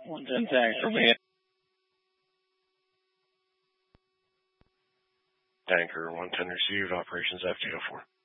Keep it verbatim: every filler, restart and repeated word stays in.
one ten tanker, man. Tanker one ten received, operations F two oh four.